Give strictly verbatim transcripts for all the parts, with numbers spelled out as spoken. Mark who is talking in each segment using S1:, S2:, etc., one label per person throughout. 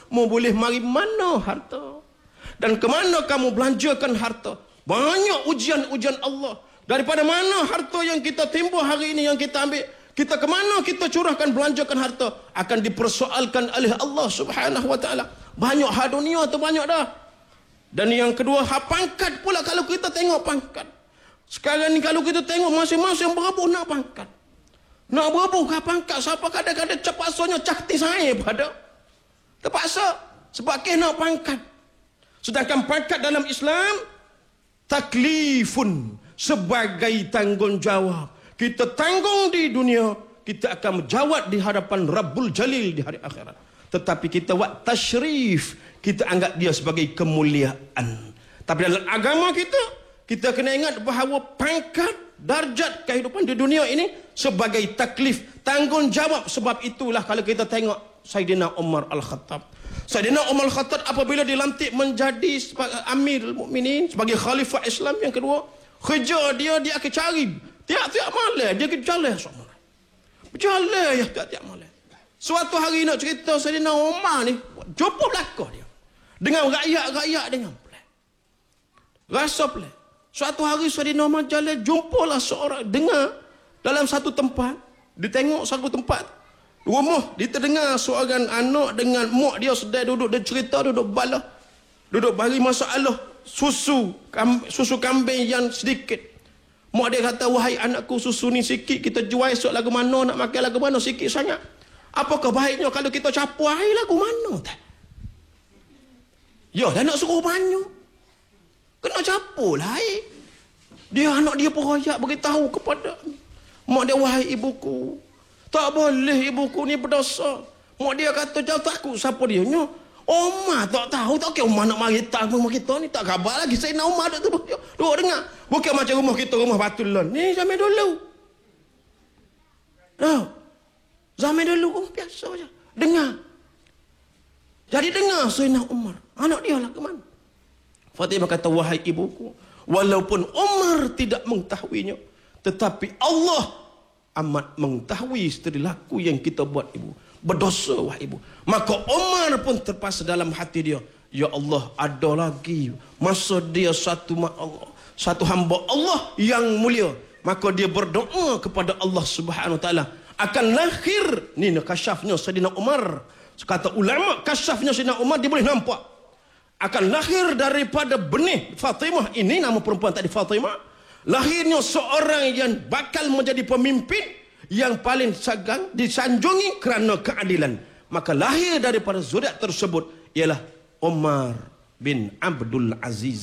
S1: Mu boleh mari mana harta? Dan ke mana kamu belanjakan harta? Banyak ujian-ujian Allah. Daripada mana harta yang kita timbul hari ini yang kita ambil? Kita ke mana kita curahkan belanjakan harta? Akan dipersoalkan oleh Allah Subhanahu wa taala. Banyak hak dunia tu banyak dah. Dan yang kedua, hak pangkat pula. Kalau kita tengok pangkat. Sekarang ni kalau kita tengok masing-masing berebut nak pangkat. Nak berebut ke pangkat. Siapa kadang-kadang cepasanya cakti saya pada. Terpaksa. Sebab ke nak pangkat. Sedangkan pangkat dalam Islam, taklifun, sebagai tanggungjawab. Kita tanggung di dunia, kita akan menjawab di hadapan Rabbul Jalil di hari akhirat. Tetapi kita buat tasyrif, kita anggap dia sebagai kemuliaan. Tapi dalam agama kita, kita kena ingat bahawa pangkat, darjat kehidupan di dunia ini sebagai taklif, tanggungjawab. Sebab itulah kalau kita tengok Sayyidina Umar Al-Khattab. Sayyidina Umar Al-Khattab apabila dilantik menjadi Amir Mukminin, sebagai Khalifah Islam yang kedua, kerja dia, dia akan cari tiap-tiap malam, dia akan jalan semua. Berjalan ya tiap-tiap malam. Suatu hari nak cerita Sayyidina Umar ni, jumpa belakang dia. Dengan rakyat-rakyat dengan pelan. Rasa pelan. Suatu hari Sayyidina Umar jalan, jumpalah seorang, dengar dalam satu tempat, dia tengok satu tempat, rumah, dia terdengar seorang anak dengan mak dia sedang duduk, dia cerita, duduk balah, duduk bagi masalah susu, kam, susu kambing yang sedikit. Mak dia kata, wahai anakku, susu ni sikit, kita jual esok lagu mana, nak makan lagu mana, sikit sangat. Apakah baiknya kalau kita campur air lagu mana? Tak? Ya, dah nak suruh banyak. Kena campur lah air. Dia anak dia perayak beritahu kepada mak dia, wahai ibuku, tak boleh ibuku ni berdosa. Mak dia kata, jangan takut siapa dia. Omar tak tahu, tak kira Omar nak mari tak rumah kita ni, tak khabar lagi. Saya nak Omar tu duduk dengar. Bukan macam rumah kita, rumah batu lon. Ni zaman dulu. Oh, zaman dulu, oh, biasa saja. Dengar. Jadi dengar Sayyidina Umar. Anak dia lah ke mana? Fatimah kata, wahai ibuku, walaupun Umar tidak mengetahuinya, tetapi Allah amat mengetahui setiap laku yang kita buat ibu. Berdosa wahai ibu. Maka Umar pun terpaksa dalam hati dia, ya Allah, ada lagi masa dia satu Allah, satu hamba Allah yang mulia. Maka dia berdoa kepada Allah Subhanahu wa taala, akan lahir ni kasyafnya Sayyidina Umar. Kata ulama, kasyafnya Sayyidina Umar dia boleh nampak. Akan lahir daripada benih Fatimah ini, nama perempuan tadi Fatimah, lahirnya seorang yang bakal menjadi pemimpin yang paling sagang, disanjungi kerana keadilan. Maka lahir daripada zuriat tersebut ialah Umar bin Abdul Aziz.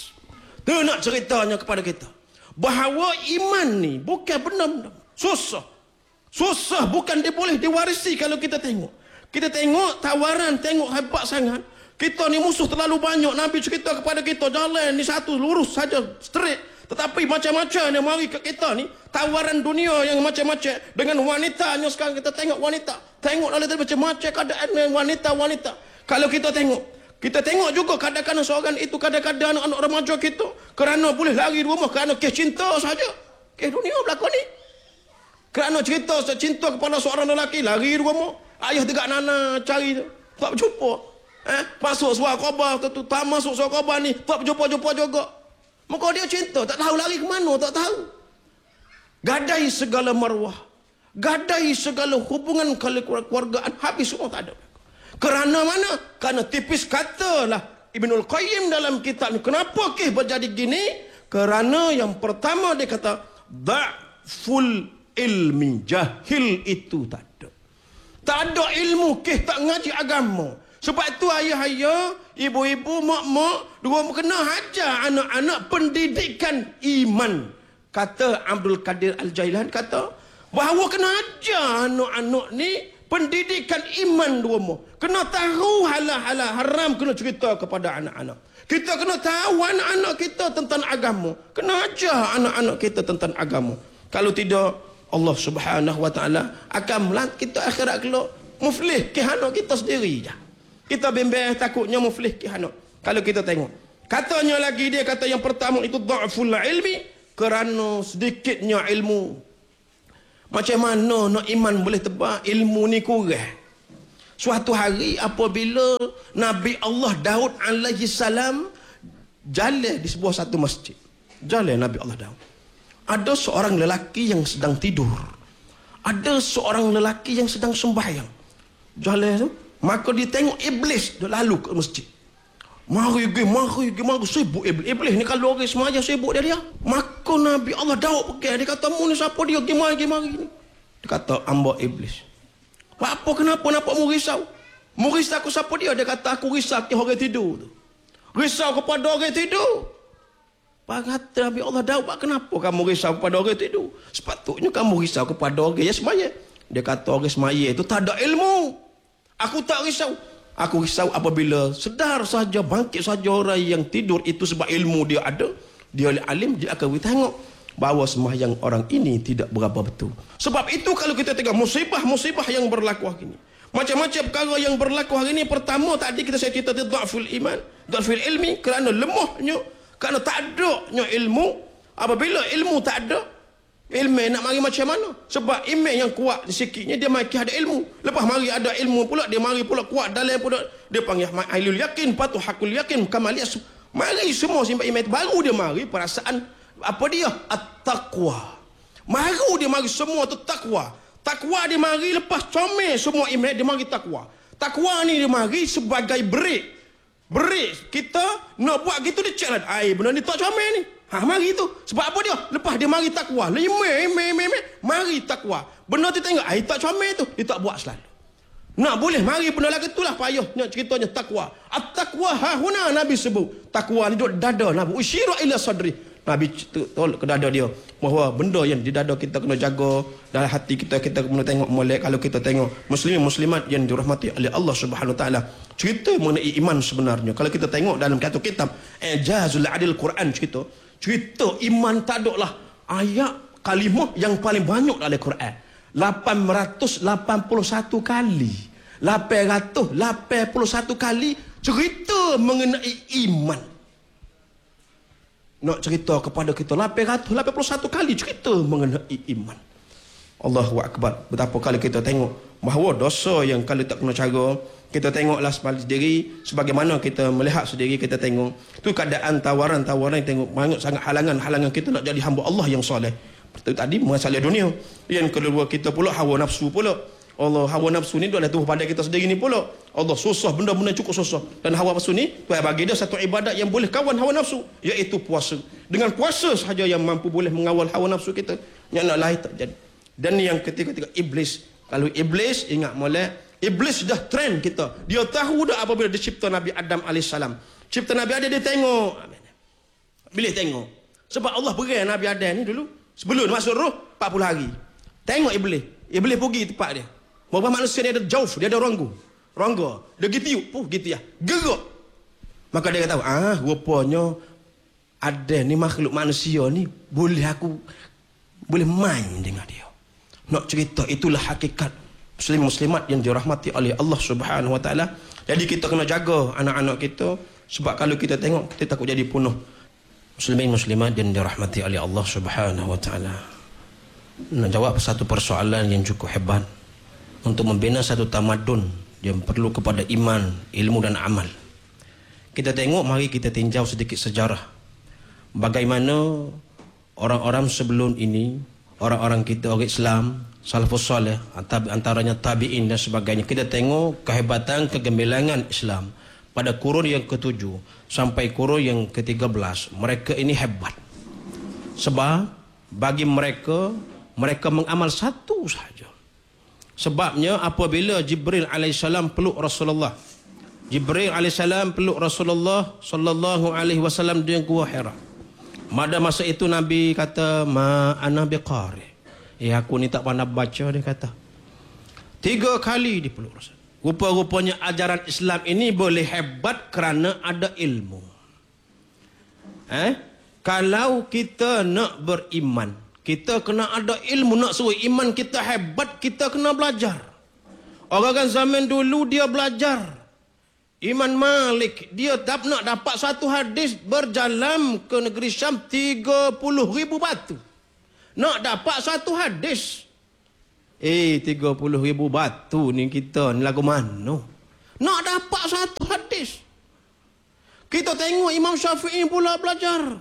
S1: Dia nak ceritanya kepada kita bahawa iman ni bukan benar-benar susah. Susah bukan dia boleh diwarisi. Kalau kita tengok, kita tengok tawaran, tengok hebat sangat. Kita ni musuh terlalu banyak. Nabi cerita kepada kita, jalan ni satu lurus saja, straight. Tetapi macam-macam yang mari ke kita ni, tawaran dunia yang macam-macam. Dengan wanitanya sekarang kita tengok wanita. Tengok dalam macam-macam keadaan dengan wanita-wanita. Kalau kita tengok, kita tengok juga kadang-kadang seorang itu, kadang-kadang anak-anak remaja kita, kerana boleh lari di rumah, kerana kes cinta saja. Kes dunia berlaku ni. Kerana cerita cinta kepada seorang lelaki, lari di rumah. Ayah tegak nana cari tu, tak berjumpa. Eh, masuk suara khabar tu, tak masuk suara khabar ni, tak berjumpa-jumpa juga. Maka dia cinta, tak tahu lari ke mana, tak tahu. Gadai segala marwah, gadai segala hubungan keluargaan, habis semua tak ada. Kerana mana? Kerana tipis katalah Ibnul Qayyim dalam kitab ni, kenapa ke berjadi gini? Kerana yang pertama dia kata, da'ful ilmi, jahil itu tak ada. Tak ada ilmu, ke tak ngaji agama. Sebab itu ayah-ayah, ibu-ibu, mak-mak, dua kena ajar anak-anak pendidikan iman. Kata Abdul Qadir Al-Jailan, kata bahawa kena ajar anak-anak ni pendidikan iman dua mu. Kena tahu halal-halal haram, kena cerita kepada anak-anak. Kita kena tahu anak-anak kita tentang agama. Kena ajar anak-anak kita tentang agama. Kalau tidak, Allah Subhanahu wa taala akan melant kita akhirat kelak muflih ke anak kita sendiri je. Kita bimbang takutnya muflih ke anak. Kalau kita tengok, katanya lagi dia kata yang pertama itu dha'ful ilmi, kerana sedikitnya ilmu. Macam mana nak iman boleh tebak ilmu ni kurang? Suatu hari apabila Nabi Allah Daud alaihi salam jalan di sebuah satu masjid. Jalan Nabi Allah Daud. Ada seorang lelaki yang sedang tidur. Ada seorang lelaki yang sedang sembahyang. Jalan tu, maka dia tengok iblis dia lalu ke masjid. Mari pergi, mari pergi, mari sibuk iblis. Iblis ni kalau orang semaya sibuk dia dia. Maka Nabi Allah Daud pergi. Dia kata, mu ni siapa dia? Gimana, gimana ni? Dia kata, hamba iblis. Apa kenapa nampak mu risau? Mu risau aku siapa dia? Dia kata, aku risau ke orang tidur tu. Risau kepada orang tidur. Pak kata Nabi Allah Daud, kenapa kamu risau kepada orang tidur? Sepatutnya kamu risau kepada orang yang semaya. Dia kata, orang semaya itu tak ada ilmu. Aku tak risau. Aku risau apabila sedar saja, bangkit saja orang yang tidur itu sebab ilmu dia ada. Dia oleh alim, dia akan tengok bahawa sembahyang orang ini tidak berapa betul. Sebab itu kalau kita tengok musibah-musibah yang berlaku hari ini, macam-macam perkara yang berlaku hari ini, pertama tadi kita saya cerita tentang dhaful iman, dhaful ilmi, kerana lemahnya, kerana tak adanya ilmu. Apabila ilmu tak ada, ilmu nak mari macam mana? Sebab iman yang kuat sikitnya dia mari ada ilmu. Lepas mari ada ilmu pula, dia mari pula kuat dalam pula, dia panggil ailul yakin, patuh hakul yakin, kamaliyas. Mari semua simpan iman, baru dia mari perasaan apa dia? At-taqwa. Baru dia mari semua tu takwa. Takwa dia mari lepas comel semua iman, dia mari takwa. Takwa ni dia mari sebagai break. Break kita nak buat gitu dia cek lah. Ai benda ni tak comel ni. Ha mari tu. Sebab apa dia? Lepas dia mari takwa. Lima ime ime ime mari takwa. Benda tu tengok ai tak comel tu, dia tak buat selalu. Nak boleh mari benda lagi itulah payahnya ceritanya takwa. At-taqwa ha huna Nabi sebut. Takwa ni duduk dada Nabi. Usyira ila sadri. Nabi tolak ke dada dia bahawa benda yang di dada kita kena jaga, dalam hati kita kita kena tengok molek. Kalau kita tengok muslimin muslimat yang dirahmati oleh Allah Subhanahu Wa Taala, cerita mengenai iman sebenarnya kalau kita tengok dalam satu kitab Ijazul Adil Quran, cerita cerita iman tak ada lah ayat kalimah yang paling banyak dalam Quran, lapan ratus lapan puluh satu kali. lapan ratus lapan puluh satu kali cerita mengenai iman. Nak cerita kepada kita lapan ratus lapan puluh satu kali cerita mengenai iman. Allahu Akbar. Betapa kali kita tengok bahawa dosa yang kalau tak kena cara, kita tengoklah sendiri, sebagaimana kita melihat sendiri, kita tengok tu keadaan tawaran-tawaran, tengok banyak sangat halangan-halangan kita nak jadi hamba Allah yang soleh. Tadi masalah dunia. Yang kedua kita pula hawa nafsu pula. Allah, hawa nafsu ni adalah tubuh pada kita sendiri ni pula. Allah susah, benda-benda cukup susah. Dan hawa nafsu ni, Tuhan bagi dia satu ibadat yang boleh kawan hawa nafsu, iaitu puasa. Dengan puasa sahaja yang mampu boleh mengawal hawa nafsu kita. Yang nak lain tak jadi. Dan yang ketiga-tiga, iblis. Kalau iblis, ingat molek, iblis dah trend kita. Dia tahu dah apabila dicipta Nabi Adam alaihissalam. Cipta Nabi Adam, dia tengok. Bila tengok. Sebab Allah beri Nabi Adam ni dulu, sebelum masuk roh, empat puluh hari. Tengok iblis. Iblis pergi tempat dia. Bahawa manusia ni ada jauh, dia ada rongga. Rongga. Dia gitu, puh gitu ya. Gerak. Maka dia kata, ah, rupanya ada ni makhluk manusia ni, boleh aku, boleh main dengan dia. Nak cerita, itulah hakikat muslim muslimat yang dirahmati oleh Allah Subhanahu Wa Taala. Jadi kita kena jaga anak-anak kita, sebab kalau kita tengok, kita takut jadi punah. Muslimin muslimat yang dirahmati oleh Allah Subhanahu Wa Taala. Nak jawab satu persoalan yang cukup hebat. Untuk membina satu tamadun yang perlu kepada iman, ilmu dan amal. Kita tengok, mari kita tinjau sedikit sejarah. Bagaimana orang-orang sebelum ini, orang-orang kita, orang Islam, salafus salih, antaranya tabi'in dan sebagainya. Kita tengok kehebatan, kegemilangan Islam pada kurun yang ketujuh sampai kurun yang ketiga belas. Mereka ini hebat. Sebab bagi mereka, mereka mengamal satu sahaja. Sebabnya apabila Jibril alaihissalam peluk Rasulullah, Jibril alaihissalam peluk Rasulullah sallallahu alaihi wasallam di Gua Hira. Pada masa itu Nabi kata, ma ana biqari. Eh aku ni tak pandai baca, dia kata. Tiga kali dipeluk Rasul. Rupa-rupanya ajaran Islam ini boleh hebat kerana ada ilmu. Eh? Kalau kita nak beriman, kita kena ada ilmu. Nak suruh iman kita hebat, kita kena belajar. Orang kan zaman dulu dia belajar. Iman Malik, dia tak nak dapat satu hadis, berjalan ke negeri Syam tiga puluh ribu batu. Nak dapat satu hadis. Eh, tiga puluh ribu batu ni kita ni lagu mana? Nak dapat satu hadis. Kita tengok Imam Syafi'i pula belajar.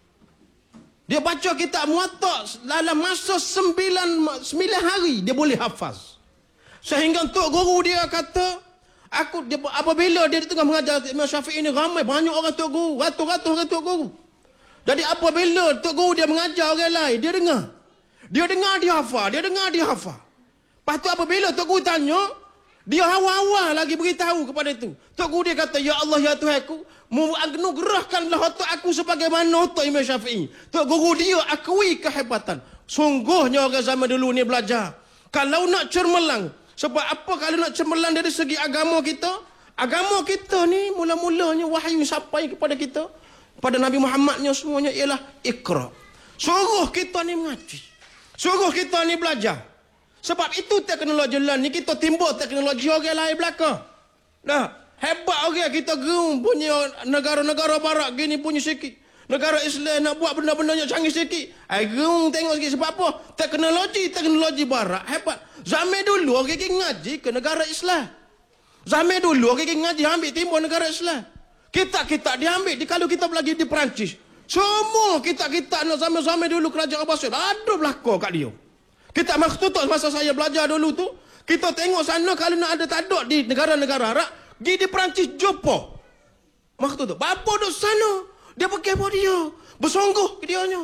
S1: Dia baca kitab Muwatta dalam masa sembilan, sembilan hari dia boleh hafaz. Sehingga Tok Guru dia kata, aku dia, apabila dia di tengah mengajar Imam Syafi'i ni ramai banyak orang Tok Guru, ratus-ratus orang Tok Guru. Jadi apabila Tok Guru dia mengajar orang lain, dia dengar. Dia dengar dia hafal, dia dengar dia hafal. Lepas tu apabila Tok Guru tanya, dia awal-awal lagi beritahu kepada itu. Tok Guru dia kata, ya Allah ya Tuhanku, anugerahkanlah otak aku sebagaimana otak Imam Syafi'i. Tok Guru dia akui kehebatan. Sungguhnya orang zaman dulu ni belajar. Kalau nak cermelang, sebab apa kalau nak cermelang dari segi agama kita? Agama kita ni mula-mulanya wahyu sampai kepada kita, pada Nabi Muhammadnya semuanya ialah Iqra. Suruh kita ni mengaji. Suruh kita ni belajar. Sebab itu teknologi lain ni kita timbul teknologi orang lain belakang. Nah, hebat orang kita gerung punya negara-negara barat gini punya sikit. Negara Islam nak buat benda-benda yang canggih sikit. Ai gerung tengok sikit sebab apa? Teknologi teknologi barat hebat. Zaman dulu orang pergi ngaji ke negara Islam. Zaman dulu orang pergi ngaji ambil timbul negara Islam. Kita-kita diambil di kalau kita lagi di Perancis. Semua kita-kita nak zaman-zaman dulu kerajaan Abbasiyah ada belaka kat dia. Kita makhtutut masa saya belajar dulu tu, kita tengok sana kalau nak ada taduk di negara-negara Arab, pergi di Perancis jumpa. Makhtutut. Bapa duduk sana, dia pakai apa dia? Bersungguh ke dianya.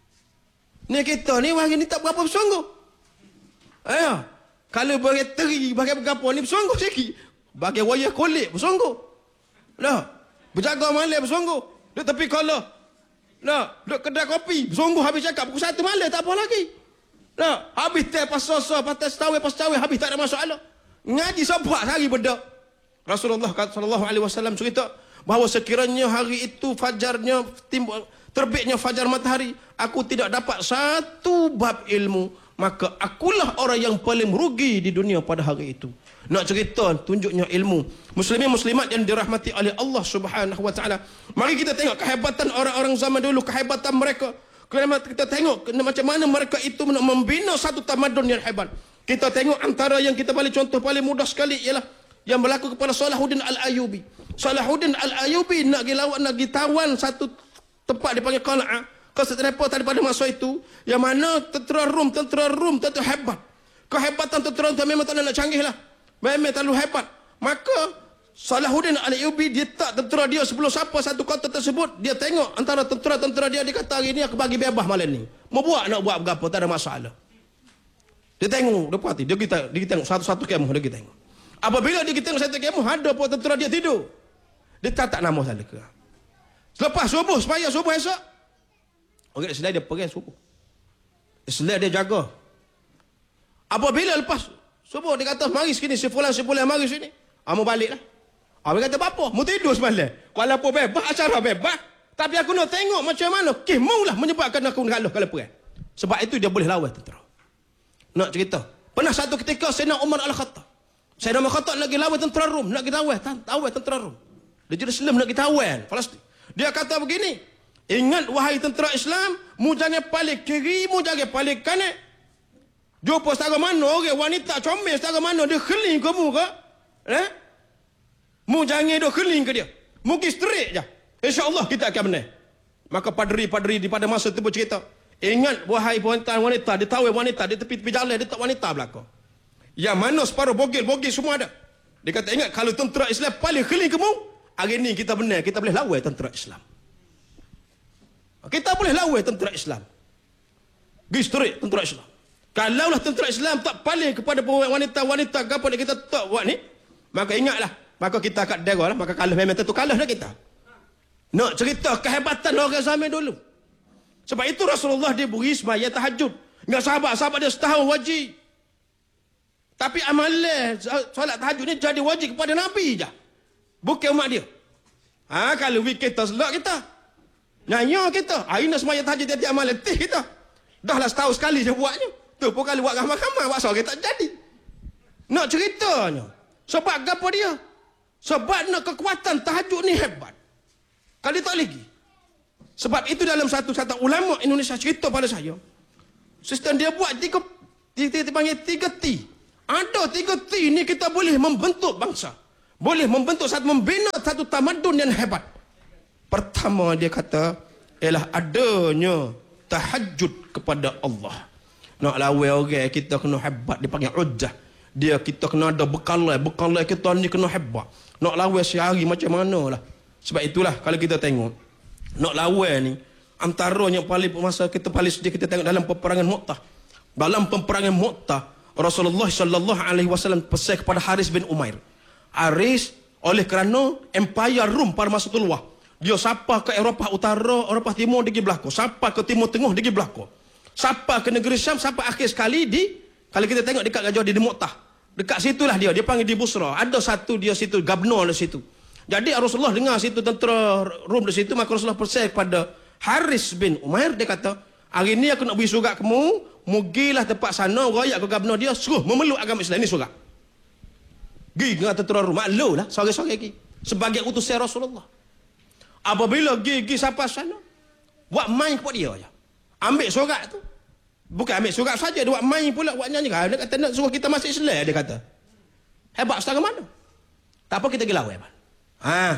S1: Ni kita ni hari ni tak berapa bersungguh. Ayah, kalau bagi teri, bagi berapa ni bersungguh sikit. Bagi wayah kulit bersungguh. Nah, berjaga malam bersungguh. Duduk tepi kolah. Nah, duduk kedai kopi bersungguh habis cakap pukul satu malam tak apa lagi. Nah, habis teh pas sosa, pas teh setawai, pas setawai habis tak ada masalah. Ngaji sebuah hari benda. Rasulullah sallallahu alaihi wasallam cerita bahawa sekiranya hari itu fajarnya timbul, terbitnya fajar matahari, aku tidak dapat satu bab ilmu, maka akulah orang yang paling merugi di dunia pada hari itu. Nak cerita tunjuknya ilmu. Muslimin muslimat yang dirahmati oleh Allah Subhanahu wa taala. Mari kita tengok kehebatan orang-orang zaman dulu, kehebatan mereka. Kita tengok macam mana mereka itu membina satu tamadun yang hebat. Kita tengok antara yang kita balik contoh paling mudah sekali ialah yang berlaku kepada Salahuddin Al-Ayyubi. Salahuddin Al-Ayyubi nak pergi lawan, nak pergi tawan satu tempat dipanggil Qal'ah. Keseterepa daripada masa itu, yang mana tentera Rom, tentera Rom tentu hebat. Kehebatan tentera itu memang tak nak canggih lah. Memang terlalu hebat. Maka Salahuddin Al-Ayyubi dia tak tentera dia sebelum siapa satu kota tersebut, dia tengok antara tentera-tentera dia, dia kata hari ni aku bagi bebas malam ni. Mau buat nak buat berapa tak ada masalah. Dia tengok, dia perhati, dia kita dia tengok satu-satu kemah dia kita tengok. Apabila dia kita tengok satu kemah ada apa tentera dia tidur. Dia catat nama salah ke. Selepas subuh supaya subuh esok. Orang Islam dia pergi subuh. Islam dia jaga. Apabila lepas subuh dia kata mari sini si fulan si fulan mari sini. Kamu baliklah. Abang kata apa? Mu tidur semalam. Walaupun bebas, acara bebas. Tapi aku nak tengok macam mana. Kemau lah menyebabkan aku ngaluh kalau perang. Sebab itu dia boleh lawan tentera. Nak cerita. Pernah satu ketika Sayyidina Umar Al-Khattab. Sayyidina Umar Al-Khattab lagi lawan tentera Rom. Nak kita lawan. Lawan tentera Rom. Dia jadi Islam nak kita lawan. Palestin. Dia kata begini. Ingat wahai tentera Islam. Mu jangan balik kiri. Mu jangan balik kanan. Jumpa setara mana orang wanita comel setara mana. Dia keling ke mu ke? Eh? Mu jangan duk keling ke dia. Mungkin straight je. InsyaAllah kita akan menang. Maka padri-padri di pada masa itu bercerita. Ingat wahai wanita-wanita. Dia tahu wanita. Dia tepi-tepi jalan. Dia tak wanita belakang. Yang mana separuh bogil-bogil semua ada. Dia kata ingat kalau tentera Islam paling keling ke mu. Hari ni kita menang. Kita boleh lawan tentera Islam. Kita boleh lawan tentera Islam. Pergi straight tentera Islam. Kalaulah tentera Islam tak paling kepada wanita-wanita. Apa yang kita tak buat ni. Maka ingatlah. Maka kita akan dera lah. Maka kalah memang tentu kalah dah kita. Nak cerita kehebatan orang zaman dulu. Sebab itu Rasulullah dia beri sembahyang tahajud. Enggak sahabat-sahabat dia setahun wajib. Tapi amalan solat tahajud ni jadi wajib kepada Nabi je. Bukan umat dia. Ha, kalau kita selak kita. Nanya kita. Hari nak sembahyang tahajud tiap-tiap malam. Tih kita. Dah lah setahun sekali je buatnya. Tu pun kalau buat ramai-ramai. Buat seorang tak jadi. Nak ceritanya. Sebab apa dia? Sebab nak kekuatan tahajud ni hebat. Kali tak lagi. Sebab itu dalam satu-satu ulama Indonesia cerita pada saya. Sistem dia buat tiga, Kita panggil tiga T. Ada tiga T ni kita boleh membentuk bangsa. Boleh membentuk satu, membina satu tamadun yang hebat. Pertama dia kata, ialah adanya tahajud kepada Allah. Nak lawan orang kita kena hebat, dia panggil ujjah. Dia kita kena ada bekalai, bekalai kita ni kena hebat. Nak lawan sehari macam mana lah. Sebab itulah kalau kita tengok, nak lawan ni, antaranya paling masa kita paling sedih kita tengok dalam peperangan Mu'tah. Dalam peperangan Mu'tah, Rasulullah sallallahu alaihi wasallam pesan kepada Haris bin Umair. Haris oleh kerana Empire Rom pada masa tu luah. Dia sapa ke Eropah Utara, Eropah Timur dia pergi belakang. Sapa ke Timur Tengah dia pergi belakang. Sapa ke negeri Syam, sapa akhir sekali di, kalau kita tengok dekat Gajah di Mu'tah. Dekat situlah dia, dia panggil di Busra. Ada satu dia situ, Gabnor di situ. Jadi Rasulullah dengar situ tentera Rom di situ, maka Rasulullah pesan kepada Haris bin Umair, dia kata, hari ni aku nak beri surat kamu, mugilah tempat sana, rakyat ke Gabnor dia, suruh memeluk agama Islam. Ini surat. Gi dengan tentera Rom, maklum lah, sore-sore lagi. Sebagai utusan Rasulullah. Apabila gi-gi sampai sana, buat main kepada dia je. Ambil surat tu. Bukan ambil surat saja, dia buat main pula, buat nyanyi. Dia kata nak suruh kita masuk Islam, dia kata. Hebat setara mana? Tak apa kita pergi lawan. Ha.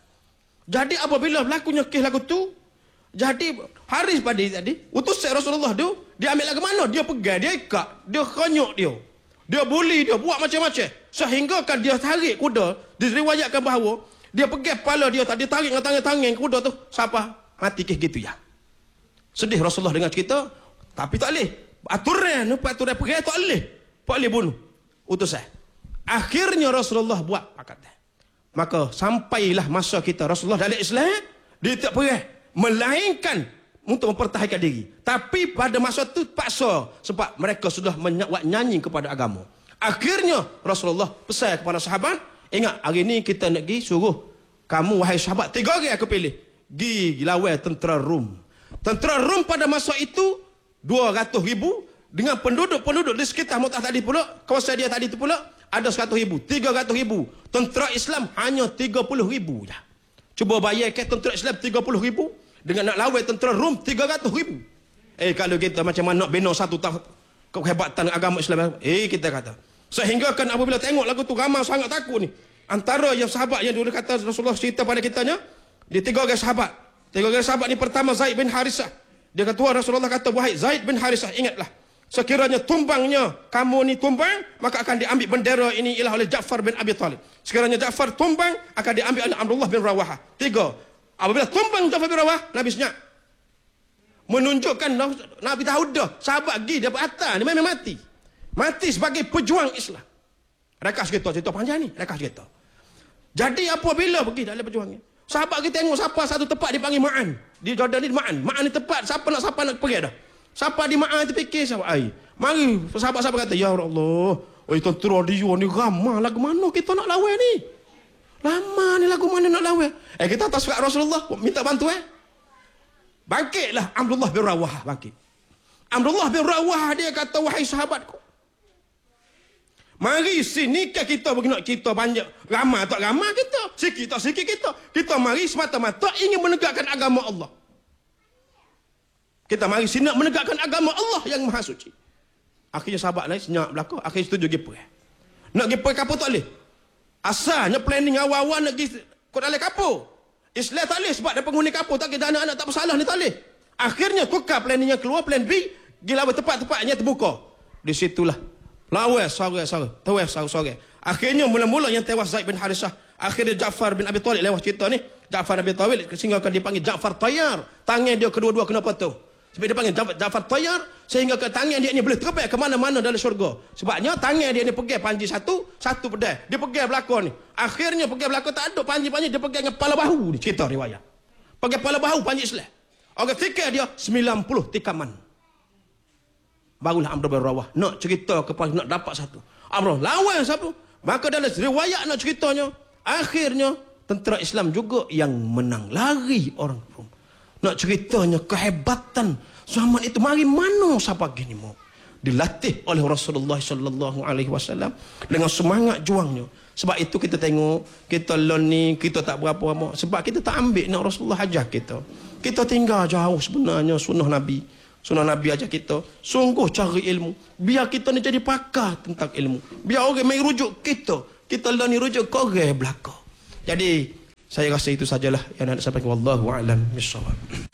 S1: Jadi apabila berlakunya kes lagu tu, jadi Haris pada tadi, utusan Rasulullah tu, dia ambil lagu mana? Dia pegang, dia ikat, dia konyok dia. Dia bully dia, buat macam-macam. Sehingga kan dia tarik kuda, diriwayatkan bahawa dia pegang kepala dia, dia tarik dengan tangan-tangan kuda tu, siapa? Mati kes gitu ya. Sedih Rasulullah dengan kita, tapi tak boleh. Aturan, aturan pegang tak boleh. Tak boleh bunuh. Utusan. Akhirnya Rasulullah buat pakatan. Maka sampailah masa kita Rasulullah dalam Islam, dia tak perang, melainkan untuk mempertahankan diri. Tapi pada masa itu paksa, sebab mereka sudah buat nyanyi kepada agama. Akhirnya Rasulullah pesan kepada sahabat, ingat hari ni kita nak pergi suruh kamu wahai sahabat, tiga orang aku pilih, pergi lawan tentera Rom. Tentera Rom pada masa itu dua ratus ribu, dengan penduduk-penduduk di sekitar Mu'tah tadi pula, kawasan dia tadi tu pula ada seratus ribu, tiga ratus ribu. Tentera Islam hanya tiga puluh ribu je. Cuba bayangkan tentera Islam tiga puluh ribu dengan nak lawan tentera Rom tiga ratus ribu. Eh kalau kita macam mana nak bina satu tahun kehebatan agama Islam, eh kita kata. Sehingga kan apabila tengok lagu tu ramai sangat takut ni. Antara yang sahabat yang dulu kata Rasulullah cerita pada kitanya, dia tiga orang sahabat. Tiga orang sahabat ni pertama Zaid bin Harisah. Dia kata Rasulullah kata, wahai Zaid bin Harisah, ingatlah, sekiranya tumbangnya kamu ni tumbang, maka akan diambil bendera ini ialah oleh Ja'far bin Abi Talib. Sekiranya Ja'far tumbang, akan diambil oleh Abdullah bin Rawahah. Tiga. Apabila tumbang Ja'far bin Rawahah, Nabi senyap. Menunjukkan Nabi tahu dah, sahabat pergi dapat atas, dia memang mati. Mati sebagai pejuang Islam. Rekas kita, cerita panjang ni, rekas kita. Jadi apabila pergi dalam perjuangan, sahabat kita tengok siapa satu tempat dipanggil Ma'an. Di Jordan ni Ma'an. Ma'an ni tempat, siapa nak siapa nak pergi dah. Siapa di Ma'an tu fikir sahabat, ai. Mari sahabat-sahabat kata, ya Allah, oi tentera dia ni ramah, lagu mana kita nak lawan ni? Lama ni lagu mana nak lawan? Eh kita atas surat Rasulullah minta bantuan. Bangkitlah Abdullah bin Rawahah bangkit. Abdullah bin Rawahah dia kata, wahai sahabatku, mari sini ke kita bergerak kita banyak, ramai tak ramai kita, sikit tak sikit kita. Kita mari semata-mata ingin menegakkan agama Allah. Kita mari sini nak menegakkan agama Allah yang maha suci. Akhirnya sahabat lain senyap belakang, akhirnya setuju pergi perang. Nak pergi perang kapal tak boleh. Asalnya planning awal-awal nak pergi kau dalam kapal. Islam tak boleh sebab ada penghuni kapal, tak kira anak-anak tak bersalah ni tak boleh. Akhirnya tukar planning yang keluar, plan B, gila tempat-tempatnya terbuka. Di situlah lawan sore-sore, tewas sore-sore. Akhirnya mula-mula yang tewas Zaid bin Harisah. Akhirnya Ja'far bin Abi Talib lewat cerita ni. Ja'far bin Abi Talib sehingga akan dipanggil Ja'far Tayyar. Tangan dia kedua-dua kena potong. Sebab dia panggil Ja'far Tayyar sehingga ke tangan dia ni boleh terbang ke mana-mana dalam syurga. Sebabnya tangan dia ni pegang panji satu, satu pedang. Dia pegang belakang ni. Akhirnya pegang belakang tak ada panji-panji, dia pegang dengan kepala bahu ni, cerita riwayat. Pegang kepala bahu panji Islam. Orang tikar dia sembilan puluh tikaman. Barulah Amr bin Rawah nak cerita kepada nak dapat satu. Amr lawan siapa? Maka dalam riwayat nak ceritanya, akhirnya tentera Islam juga yang menang, lari orang Rom. Nak ceritanya kehebatan zaman itu, mari mana siapa gini mau dilatih oleh Rasulullah sallallahu alaihi wasallam dengan semangat juangnya. Sebab itu kita tengok kita learn ni kita tak berapa lama sebab kita tak ambil nak Rasulullah ajar kita. Kita tinggal jauh sebenarnya sunnah Nabi. Sunnah Nabi ajar kita, sungguh cari ilmu. Biar kita ni jadi pakar tentang ilmu. Biar orang main rujuk kita. Kita lah ni rujuk ke orang belakang. Jadi, saya rasa itu sajalah yang nak sampaikan. Wallahu a'lam bishawab.